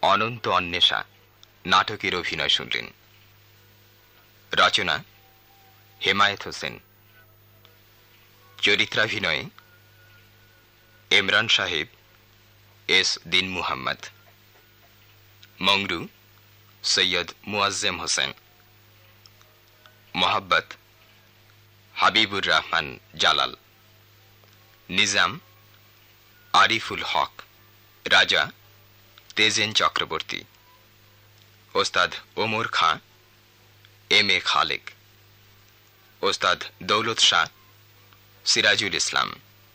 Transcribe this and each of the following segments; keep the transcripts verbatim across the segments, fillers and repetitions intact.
অনন্ত অন্বেষা নাটকের অভিনয় শুনলেন। রচনা হেমায়েত হোসেন। চরিত্রাভিনয়ে ইমরান সাহেব এস দিন মুহাম্মদ, মংরু সৈয়দ মুয়াজ্জেম হোসেন, মোহাব্বত হাবিবুর রহমান জালাল, নিজাম আরিফুল হক, রাজা তেজেন চক্রবর্তী, ওস্তাদ ওমর খাঁ এম এ খালেক, ওস্তাদ দৌলত শাহ সিরাজুল ইসলাম,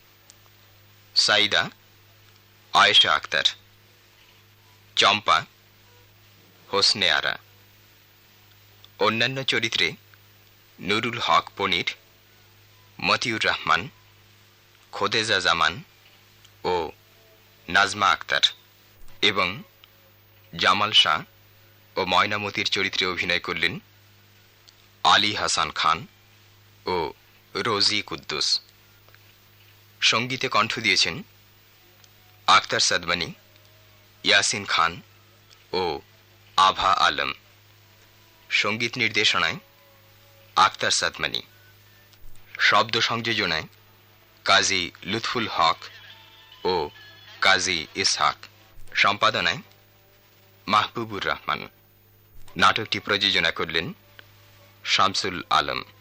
সাইদা আয়েশা আক্তার, চম্পা হোসনে আরা। অন্যান্য চরিত্রে নুরুল হক পনির, মতিউর রহমান, খোদেজা জামান ও নাজমা আক্তার এবং জামাল শাহ ও ময়নামতির চরিত্রে অভিনয় করলেন আলী হাসান খান ও রোজি কুদ্দুস। সঙ্গীতে কণ্ঠ দিয়েছেন আক্তার সাদমানি, ইয়াসিন খান ও আভা আলম। সঙ্গীত নির্দেশনায় আক্তার সাদমানি। শব্দ সংযোজনায় কাজী লুৎফুল হক ও কাজী ইসহাক। সম্পাদনায় মাহবুবুর রহমান। নাটকটি প্রযোজনা করলেন শামসুল আলম।